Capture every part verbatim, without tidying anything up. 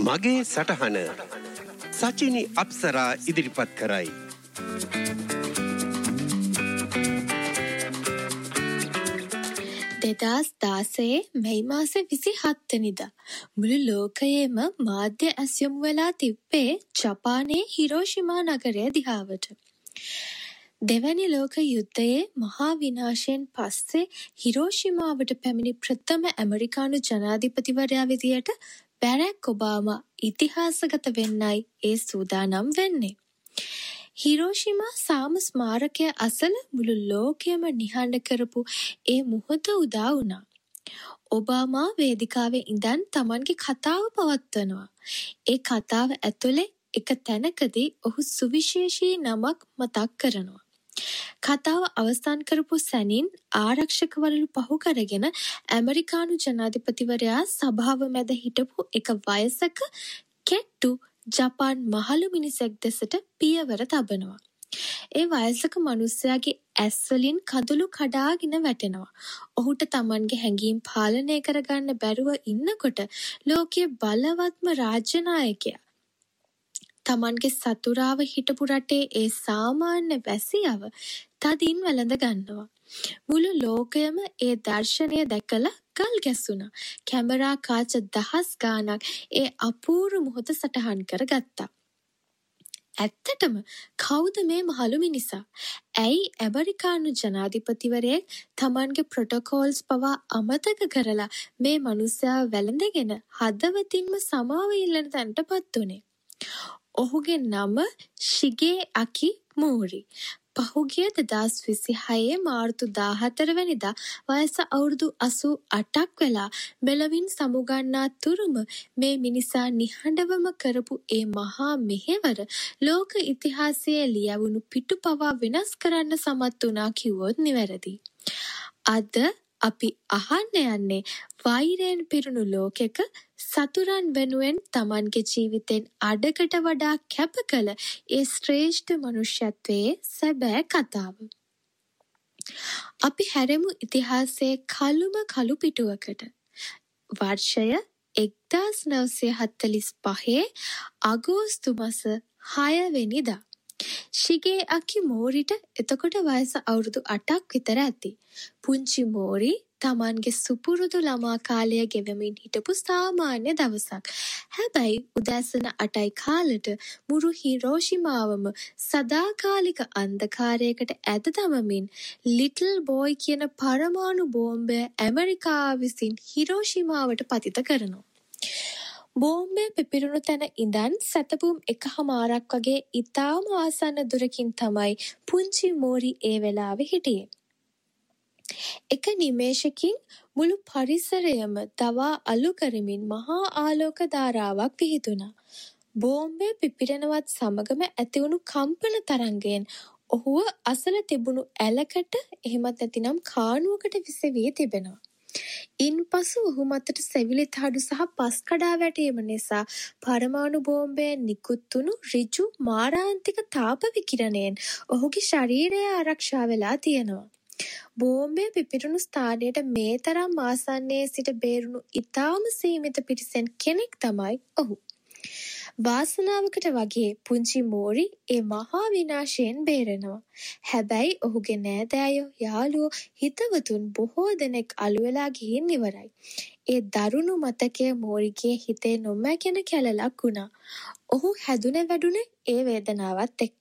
මගේ සටහන සචිනි අප්සරා ඉදිරිපත් කරයි. දෙදස් දාසයේ මැයි මාසේ විසිහත් වෙනිදා මුළු ලෝකයේම මාධ්‍ය ඇස් යොමු වෙලා තිබ්බේ ජපානයේ හිරෝෂිමා නගරය දිහාවට. දෙවැනි ලෝක යුද්ධයේ මහා විනාශයෙන් පස්සේ හිරෝෂිමාවට පැමිණි ප්‍රථම ඇමරිකානු ජනාධිපතිවරයා විදියට බැරැක් ඔබාමා ඉතිහාසගත වෙන්නයි ඒ සූදානම් වෙන්නේ. හිරෝෂිමා සාම ස්මාරකය අසල මුළු ලෝකයම නිහඬ කරපු ඒ මොහොත උදා වුණා. ඔබාමා වේදිකාවේ ඉඳන් තමන්ගේ කතාව පවත්වනවා. ඒ කතාව ඇතුලේ එක තැනකදී ඔහු සුවිශේෂී නමක් මතක් කරනවා. කතාව අවසන් කරපු සැනින් ආරක්ෂක වළලු පහු කරගෙන ඇමරිකානු ජනාධිපතිවරයා සභාව මැද හිටපු එක වයසක කෙට්ටු ජපාන් මහලු මිනිසෙක් දෙසට පියවර තබනවා. ඒ වයසක මිනිසයාගේ ඇස් වලින් කඳුළු කඩාගෙන වැටෙනවා. ඔහුට තමන්ගේ හැඟීම් පාලනය කරගන්න බැරුව ඉන්නකොට ලෝකයේ බලවත්ම රාජ්‍ය නායකයා තමන්ගේ සතුරාව හිටපු රටේ ඒ සාමාන්‍ය වැසියව තදින් වැළඳ ගන්නවා. මුළු ලෝකයම ඒ දර්ශනය දැකලා ගල් ගැසුණා. කැමරා කාච දහස් ගාණක් ඒ අපූර්ව මොහොත සටහන් කරගත්තා. ඇත්තටම කවුද මේ මහලු මිනිසා? ඇයි ඇමරිකානු ජනාධිපතිවරයෙක් තමන්ගේ ප්‍රොටෝකෝල්ස් පවා අමතක කරලා මේ මිනිසාව වැළඳගෙන හදවතින්ම සමාව ඉල්ලන තැනටපත් උනේ? ඔහුගේ නම ශිගේ අකි මෝරි. පහුගිය දෙදස් විසිහයේ මාර්තු දාහතර වැනිදා වයස අවුරුදු අසූ අටක් වෙලා මෙලොවින් සමුගන්නා තුරුම මේ මිනිසා නිහඬවම කරපු ඒ මහා මෙහෙවර ලෝක ඉතිහාසයේ ලියවුණු පිටු පවා වෙනස් කරන්න සමත් වුණා කිව්වොත් නිවැරදි. අද අපි අහන්න යන්නේ වෛරයෙන් පිරුණු ලෝකෙක සතුරන් වෙනුවෙන් තමන්ගේ ජීවිතෙන් අඩකට වඩා කැප කළ ඒ ශ්‍රේෂ්ඨ මනුෂ්‍යත්වයේ සැබෑ කතාව. අපි හැරෙමු ඉතිහාසයේ කළුම කළු පිටුවකට. වර්ෂය එක්දාස් නවසිය හතළිස් පහේ අගෝස්තු මාස හය වෙනිදා. ශිගේ අකි මෝරිට එතකොට වයස අවුරුදු අටක් විතර ඇති. පුංචි මෝරි තමන්ගේ සුපුරුදු ළමා කාලය ගෙවමින් හිටපු සාමාන්‍ය දවසක්. හැබැයි උදෑසන අටයි කාලට මුළු හිරෝෂිමාවම සදාකාලික අන්ධකාරයකට ඇද දමමින් ලිටල් බෝයි කියන පරමාණු බෝම්බය ඇමරිකාව විසින් හිරෝෂිමාවට පතිත කරනවා. බෝම්බය පිපිරුණු තැන ඉඳන් සැතපුම් එකහමාරක් වගේ ඉතාම ආසන්න දුරකින් තමයි පුංචි මෝරි ඒ වෙලාවේ හිටියේ. එක නිමේෂකින් මුළු පරිසරයම දවා අලු කරමින් මහා ආලෝක ධාරාවක් පිහිටුණා. බෝම්බය පිපිරෙනවත් සමගම ඇතිවුණු කම්පන තරංගයෙන් ඔහුව අසල තිබුණු ඇලකට එහෙමත් නැතිනම් කාණුවකට විසවී තිබෙනවා. ඉන්පසු ඔහු මතට සෙවිලි තහඩු සහ පස් කඩා වැටීම නිසා පරමාණු බෝම්බයෙන් නිකුත් වුණු ඍජු මාරාන්තික තාප විකිරණයෙන් ඔහුගේ ශරීරය ආරක්ෂා වෙලා තියෙනවා. බෝම්බය පිපිරුණු ස්ථානයට මේ තරම් ආසන්නයේ සිට බේරුණු ඉතාම සීමිත පිරිසෙන් කෙනෙක් තමයි ඔහු. වාසනාවකට වගේ පුංචි මෝරි ඒ මහා විනාශයෙන් බේරෙනවා. හැබැයි ඔහුගේ නෑදෑයෝ යාළුවෝ හිතවතුන් බොහෝ දෙනෙක් අළු වෙලා ගිහින් ඉවරයි. ඒ දරුණු මතකය මෝරිගේ හිතේ නොමැකෙන කැලලක් වුණා. ඔහු හැදුනේ වැඩුනේ ඒ වේදනාවත් එක්ක.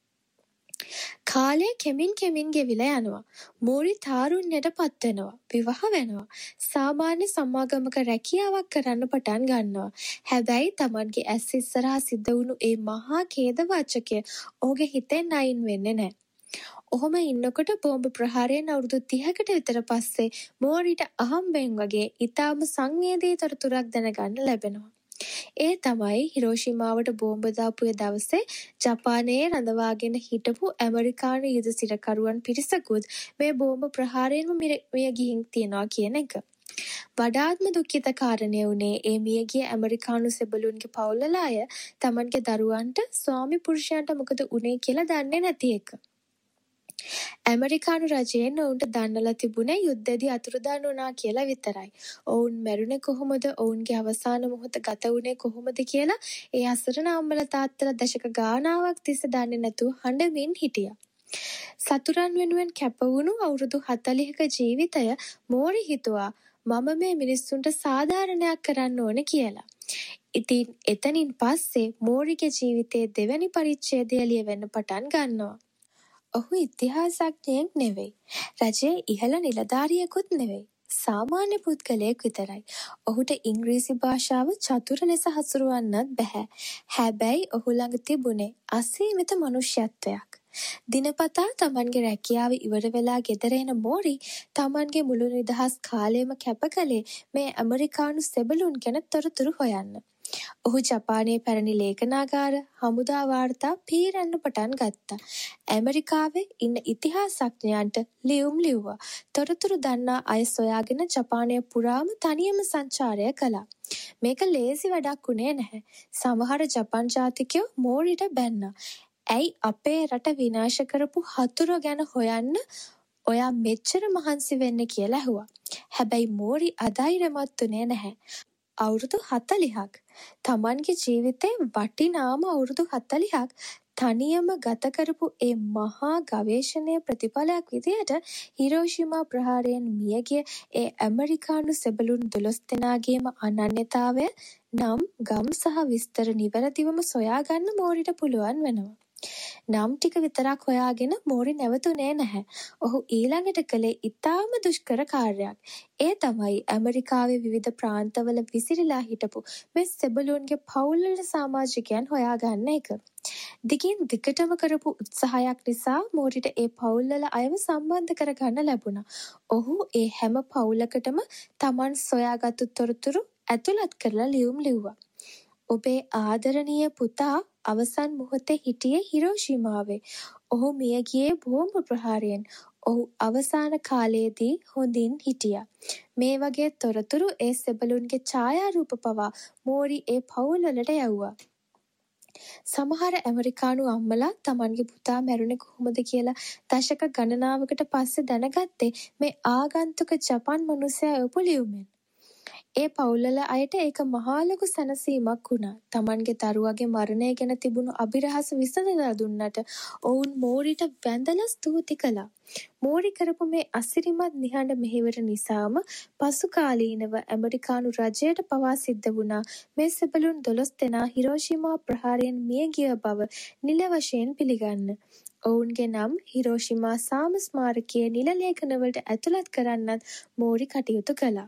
කාලය කෙමින් කෙමින් ගෙවිලා යනවා. මෝරි තාරුණ්‍යයට පත් වෙනවා. විවාහ වෙනවා. සාමාන්‍ය සමාගමක රැකියාවක් කරන්න පටන් ගන්නවා. හැබැයි තමන්ගේ ඇස් ඉස්සරහා සිද්ධ වුණු ඒ මහා ඛේද වාචකය ඔහුගේ හිතෙන් අයින් වෙන්නේ නැහැ. ඔහොම ඉන්නකොට බෝම්බ ප්‍රහාරයෙන් අවුරුදු තිහකට විතර පස්සේ මෝරිට අහම්බෙන් වගේ ඊටාම සංවේදී තොරතුරක් දැනගන්න ලැබෙනවා. ඒ තමයි හිරෝෂිමාවට බෝම්බ දාපු දවසේ ජපානයේ රඳවාගෙන හිටපු ඇමරිකානු යුද සිරකරුවන් පිරිසකුත් මේ බෝම්බ ප්‍රහාරයෙන්ම මිය ගිහින් තියනවා කියන එක. වඩාත්ම දුක්ඛිත කාරණය වුණේ ඒ මියගිය ඇමරිකානු සෙබළුන්ගේ පවුල්වල අය තමන්ගේ දරුවන්ට ස්වාමි පුරුෂයන්ට මොකද උනේ කියලා දන්නේ නැති එක. ඇමරිකානු රජයෙන් ඔවුන්ට දන්නලා තිබුණේ යුද්ධෙදි අතුරුදහන් වුණා කියලා විතරයි. ඔවුන් මැරුණේ කොහොමද, ඔවුන්ගේ අවසාන මොහොත ගත වුණේ කොහොමද කියලා ඒ අසරණ අම්මලා තාත්තලා දශක ගාණාවක් තිස්සේ දන්නේ නැතුව හඬමින් හිටියා. සතුරන් වෙනුවෙන් කැපවුණු අවුරුදු හතළිහක ජීවිතය මෝරි හිතුවා මම මේ මිනිස්සුන්ට සාධාරණයක් කරන්න ඕන කියලා. ඉතින් එතනින් පස්සේ මෝරිගේ ජීවිතයේ දෙවැනි පරිච්ඡේදය ලියවෙන්න පටන් ගන්නවා. ඔහු ඉතිහාසඥයෙක් නෙවෙයි. රජයේ ඉහළ නිලධාරියෙකුත් නෙවෙයි. සාමාන්‍ය පුද්ගලයෙක් විතරයි. ඔහුට ඉංග්‍රීසි භාෂාව චතුර ලෙස හසුරවන්නත් බැහැ. හැබැයි ඔහු ළඟ තිබුණේ අසීමිත මනුෂ්‍යත්වයක්. දිනපතා තමන්ගේ රැකියාව ඉවර වෙලා ගෙදර එන මෝරි තමන්ගේ මුළු නිදහස් කාලයම කැප කළේ මේ ඇමරිකානු සෙබළුන් ගැන තොරතුරු හොයන්න. ඔහු ජපානයේ පැරණි ලේඛනාගාර හමුදා වාර්තා පීරන්න පටන් ගත්තා. ඇමරිකාවේ ඉන්න ඉතිහාසඥයන්ට ලියුම් ලිව්වා. තොරතුරු දන්නා අය සොයාගෙන ජපානය පුරාම තනියම සංචාරය කළා. මේක ලේසි වැඩක් වුණේ නැහැ. සමහර ජපන් ජාතිකයෝ මෝරිට බැන්නා. ඇයි අපේ රට විනාශ කරපු හතුරු ගැන හොයන්න ඔයා මෙච්චර මහන්සි වෙන්න කියලා ඇහුවා. හැබැයි මෝරි අධෛර්යමත් උනේ නැහැ. අවුරුදු හතළිහක් තමන්ගේ ජීවිතේ වටිනාම අවුරුදු හතළිහක් තනියම ගත කරපු ඒ මහා ගවේෂණයේ ප්‍රතිඵලයක් විදියට හිරෝෂිමා ප්‍රහාරයෙන් මියගිය ඒ ඇමරිකානු සෙබළුන් දොළොස් දෙනාගේම අනන්‍යතාවය නම් ගම් සහ විස්තර නිවැරදිවම සොයාගන්න මෝරිට පුළුවන් වෙනවා. නම් ටික විතරක් හොයාගෙන මෝරි නැවතුනේ නැහැ. ඔහු ඊළඟට කළේ ඉතාම දුෂ්කර කාර්යයක්. ඒ තමයි ඇමරිකාවේ විවිධ ප්‍රාන්තවල විසිරීලා හිටපු මේ සෙබළුන්ගේ පවුල්වල සමාජිකයන් හොයාගන්න එක. දිගින් දිගටම කරපු උත්සාහයක් නිසා මෝරිට ඒ පවුල්වල අයව සම්බන්ධ කරගන්න ලැබුණා. ඔහු ඒ හැම පවුලකටම Taman සොයාගත්තු තොරතුරු ඇතුළත් කරලා ලියුම් ලිව්වා. ඔබේ ආදරණීය පුතා අවසන් මොහොතේ හිටියේ හිරෝෂිමාවේ. ඔහු මිය ගියේ බෝම්බ ප්‍රහාරයෙන්. ඔහු අවසාන කාලයේදී හොඳින් හිටියා. මේ වගේ තොරතුරු ඒ සෙබළුන්ගේ ඡායාරූප පවා මෝරි ඒ පවුල්වලට යවුවා. සමහර ඇමරිකානු අම්මලා තමන්ගේ පුතා මැරුණේ කොහොමද කියලා දශක ගණනාවකට පස්සේ දැනගත්තේ මේ ආගන්තුක ජපන් මිනිසයා එවපු ලියුමෙන්. ඒ පවුල්වල අයට ඒක මහා ලොකු සැනසීමක් වුණා. තමන්ගේ දරුවගේ මරණය ගැන තිබුණු අභිරහස විසඳලා දුන්නට ඔවුන් මෝරිට වැඳලා ස්තුති කළා. මෝරි කරපු මේ අසිරිමත් නිහඬ මෙහෙවර නිසාම පසු කාලීනව ඇමරිකානු රජයට පවා සිද්ධ වුණා මේ සෙබළුන් දොළොස් දෙනා හිරෝෂිමා ප්‍රහාරයෙන් මිය ගිය බව නිල වශයෙන් පිළිගන්න. ඔවුන්ගේ නම් හිරෝෂිමා සාම ස්මාරකයේ නිල ලේඛනවලට ඇතුළත් කරන්නත් මෝරි කටයුතු කළා.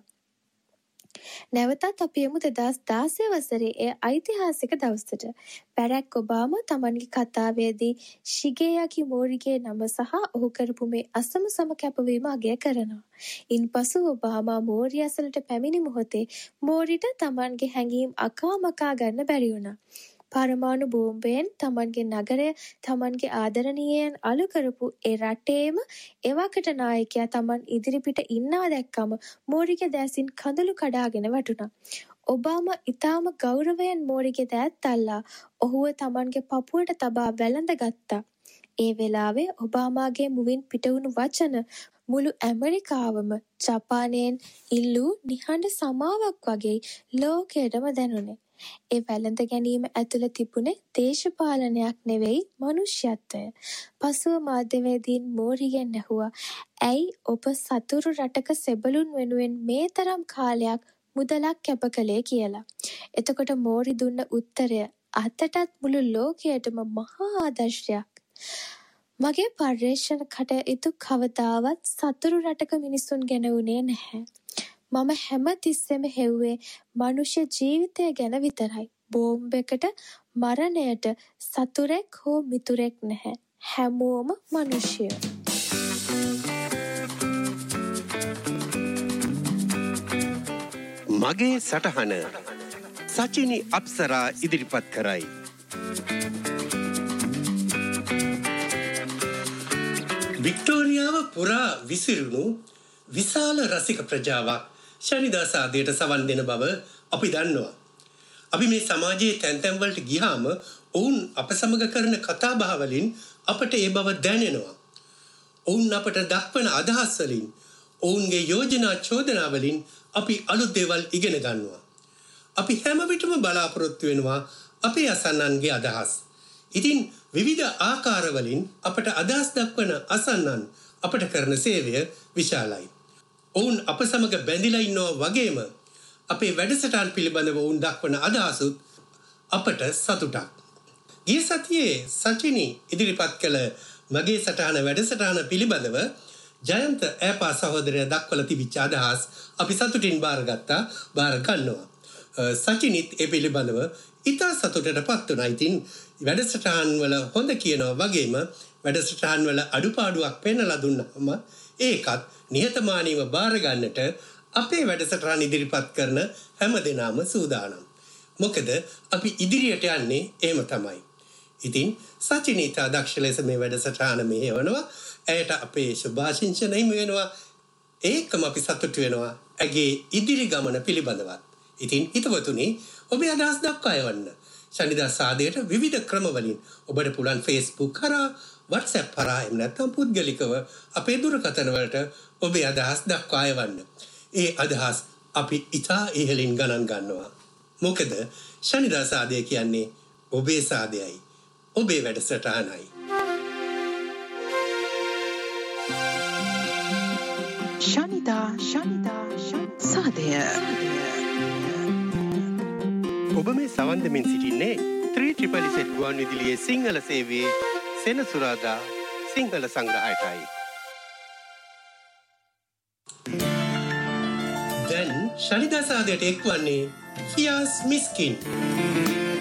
නැවතත් අපි යමු දෙදාස් දාසය වසරේ ඒ ඓතිහාසික දවසට. බැරැක් ඔබාමා තමන්ගේ කතාවේදී ශිගේයාකි මෝරිගේ නම සහ ඔහු කරපු මේ අසම සම කැපවීම අගය කරනවා. ඉන්පසු ඔබාමා මෝරි අසලට පැමිණි මොහොතේ මෝරිට තමන්ගේ හැඟීම් අකාමකා ගන්න බැරි වුණා. පරමාණු බෝම්බයෙන් තමන්ගේ නගරය තමන්ගේ ආදරණීයයන් අලු කරපු ඒ රටේම එවකට නායකයා තමන් ඉදිරිපිට ඉන්නවා දැක්කම මෝරිගේ දැසින් කඳුළු කඩාගෙන වැටුණා. ඔබාමා ඊටාම ගෞරවයෙන් මෝරිගේ දෑත් අල්ලා ඔහුව තමන්ගේ පපුවට තබා වැළඳගත්තා. ඒ වෙලාවේ ඔබාමාගේ මුවින් පිටවුණු වචන මුළු ඇමරිකාවම ජපානයෙන් ඉල්ලූ නිහඬ සමාවක් වගේ ලෝකයටම දැනුනේ. ඒ වැළඳ ගැනීම ඇතුළ තිබුණේ දේශපාලනයක් නෙවෙයි මනුෂ්‍යත්වය. පසුව මාධ්‍යවේදීන් මෝරිගෙන් ඇහුවා ඇයි ඔබ සතුරු රටක සෙබළුන් වෙනුවෙන් මේ තරම් කාලයක් මුදලක් කැප කළේ කියලා. එතකොට මෝරි දුන්න උත්තරය අතටත් මුළු ලෝකයටම මහා ආදර්ශයක්. මගේ පර්යේෂණ කටයුතු කවදාවත් සතුරු රටක මිනිසුන් ගැන වුණේ නැහැ. මම හැම තිස්සෙම හෙව්වේ මනුෂ්‍ය ජීවිතය ගැන විතරයි. බෝම්බයකට මරණයට සතුරෙක් හෝ මිතුරෙක් නැහැ. හැමෝම මනුෂ්‍යයෝ. මගේ සටහන සචිනි අප්සරා ඉදිරිපත් කරයි. වික්ටෝරියාව පුරා විසිරුණු විශාල රසික ප්‍රජාවක් ශනිදාස ආදියට සවන් දෙන බව අපි දන්නවා. අපි මේ සමාජයේ තැන් තැන් වලට ගියාම ඔවුන් අප සමග කරන කතා බහ වලින් අපට ඒ බව දැනෙනවා. ඔවුන් අපට දක්වන අදහස් වලින් ඔවුන්ගේ යෝජනා චෝදනා වලින් අපි අලුත් දේවල් ඉගෙන ගන්නවා. අපි හැම විටම බලාපොරොත්තු වෙනවා අපේ අසන්නන්ගේ අදහස්. ඉතින් විවිධ ආකාර වලින් අපට අදහස් දක්වන අසන්නන් අපට කරන සේවය විශාලයි. ඔවුන් අප සමග බැඳිලා ඉන්නවා වගේම අපේ වැඩසටහන් පිළිබඳව ඔවුන් දක්වන අදහසුත් අපට සතුටක්. ගිය සතියේ සචිනි ඉදිරිපත් කළ මගේ සටහන වැඩසටහන පිළිබඳව ජයන්ත ඈපා සහෝදරයා දක්වලා තිබිච්ච අදහස් අපි සතුටින් බාරගත්තා, බාර ගන්නවා. සචිනිත් ඒ පිළිබඳව ඉතා සතුටටපත් වුණා. ඉතින් වැඩසටහන් වල හොඳ කියනවා වගේම වැඩසටහන් වල අඩුපාඩුවක් පෙන්වලා දුන්නාම ඒකත් නිහතමානීව බාර ගන්නට අපේ වැඩසටහන් ඉදිරිපත් කරන හැම දෙනාම සූදානම්. මොකද අපි ඉදිරියට යන්නේ එහෙම තමයි. ඉතින් සචිනිතා දක්ෂ ලෙස මේ වැඩසටහන මෙහෙවනවා. ඇයට අපේ සුභාශිංසන හිමි වෙනවා. ඒකම අපි සතුටු වෙනවා ඇගේ ඉදිරි ගමන පිළිබඳවත්. ඉතින් හිතවතුනි ඔබේ අදහස් දක්වා එවන්න. ශනිදා සාදයට විවිධ ක්‍රම වලින් ඔබට පුළුවන් Facebook කරා, WhatsApp කරා, එහෙම නැත්නම් පුද්ගලිකව අපේ දුරකථන වලට ඔබේ අදහස් දක්වා එවන්න. ඒ අදහස් අපි ඉතා ඉහළින් ගණන් ගන්නවා. මොකද ශනිදා සාදය කියන්නේ ඔබේ සාදයයි, ඔබේ වැඩසටහනයි. ශනිදා ශනිදා සාදය. ඔබ මේ සවන් දෙමින් සිටින්නේ ත්‍රී ට්‍රිපල් සෙට් ගුවන් විදුලියේ සිංහල සේවයේ සෙනසුරාදා සිංහල සංග්‍රහයටයි. දැන් ශනිදා සාදයට එක්වන්නේ ෆියාස් මිස්කින්.